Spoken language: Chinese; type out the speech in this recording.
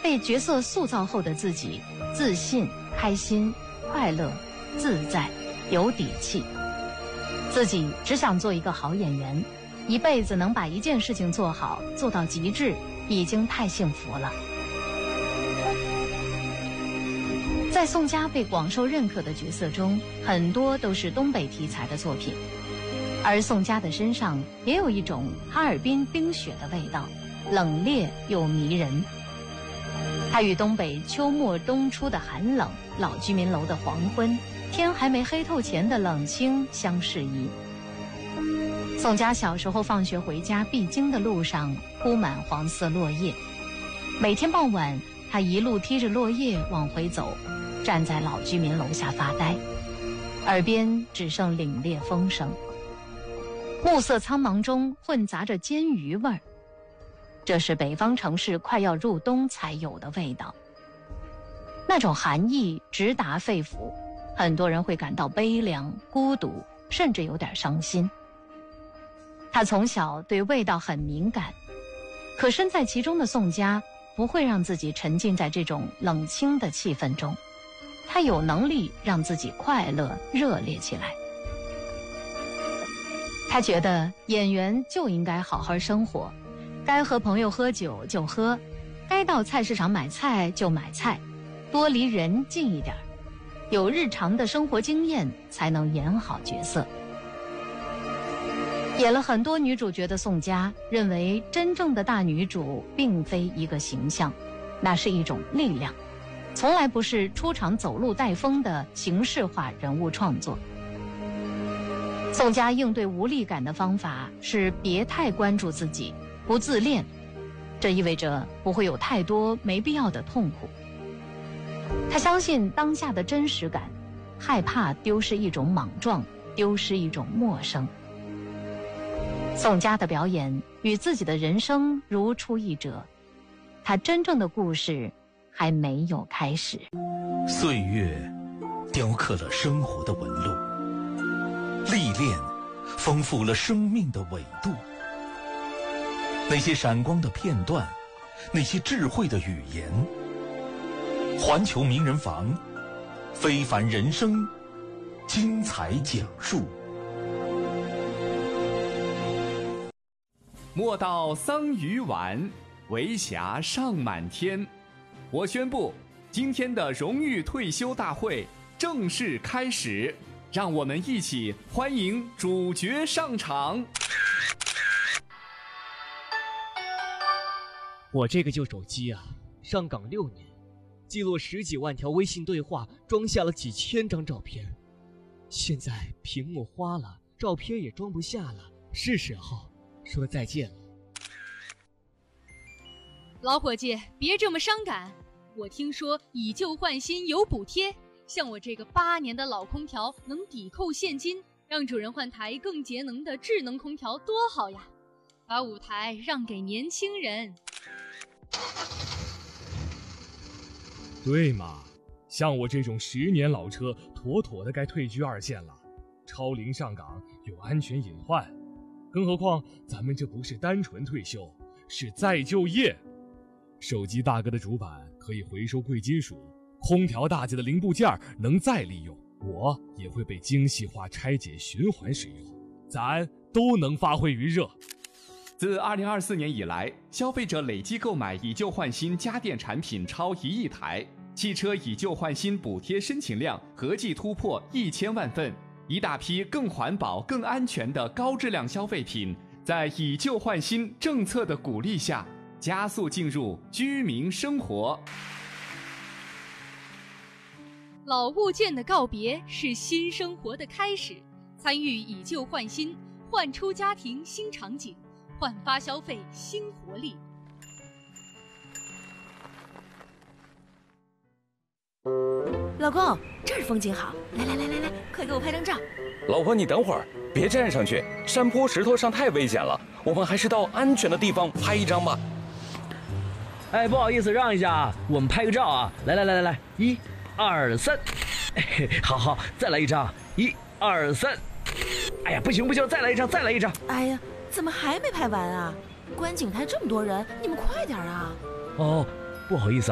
被角色塑造后的自己自信、开心、快乐、自在、有底气。自己只想做一个好演员，一辈子能把一件事情做好，做到极致，已经太幸福了。在宋佳被广受认可的角色中，很多都是东北题材的作品，而宋佳的身上也有一种哈尔滨冰雪的味道，冷冽又迷人。它与东北秋末冬初的寒冷、老居民楼的黄昏、天还没黑透前的冷清相适宜。宋佳小时候放学回家必经的路上铺满黄色落叶，每天傍晚他一路踢着落叶往回走，站在老居民楼下发呆，耳边只剩凛冽风声，暮色苍茫中混杂着煎鱼味儿，这是北方城市快要入冬才有的味道。那种寒意直达肺腑，很多人会感到悲凉、孤独，甚至有点伤心。他从小对味道很敏感，可身在其中的宋佳不会让自己沉浸在这种冷清的气氛中，他有能力让自己快乐热烈起来。他觉得演员就应该好好生活，该和朋友喝酒就喝，该到菜市场买菜就买菜，多离人近一点，有日常的生活经验才能演好角色。演了很多女主角的宋佳认为，真正的大女主并非一个形象，那是一种力量，从来不是出场走路带风的形式化人物创作。宋佳应对无力感的方法是别太关注自己，不自恋，这意味着不会有太多没必要的痛苦。她相信当下的真实感，害怕丢失一种莽撞，丢失一种陌生。宋佳的表演与自己的人生如出一辙，她真正的故事还没有开始。 岁月雕刻了生活的纹路，历练丰富了生命的纬度。那些闪光的片段，那些智慧的语言，环球名人房，非凡人生，精彩讲述。 莫道桑榆晚，为霞尚满天。我宣布，今天的荣誉退休大会正式开始，让我们一起欢迎主角上场。 我这个旧手机啊，上岗6年，记录10几万条微信对话，装下了几千张照片。现在屏幕花了，照片也装不下了，是时候说再见了。 老伙计，别这么伤感。我听说以旧换新有补贴，像我这个8年的老空调能抵扣现金，让主人换台更节能的智能空调多好呀！把舞台让给年轻人。 对嘛，像我这种10年老车，妥妥的该退居2线了。超龄上岗有安全隐患，更何况咱们这不是单纯退休，是再就业。手机大哥的主板可以回收贵金属，空调大姐的零部件能再利用，我也会被精细化拆解循环使用，咱都能发挥余热。 自2024年以来，消费者累计购买以旧换新家电产品超1亿台，汽车以旧换新补贴申请量合计突破1000万份，一大批更环保、更安全的高质量消费品，在以旧换新政策的鼓励下，加速进入居民生活。 老物件的告别是新生活的开始，参与以旧换新，焕出家庭新场景，焕发消费新活力。 老公，这儿风景好，来，快给我拍张照。 老婆，你等会儿，别站上去，山坡石头上太危险了，我们还是到安全的地方拍一张吧。 哎，不好意思，让一下啊，我们拍个照啊！来，1、2、3，好，再来一张，1、2、3。哎呀，不行，再来一张。 哎呀，怎么还没拍完啊？观景台这么多人，你们快点啊！ 哦，不好意思。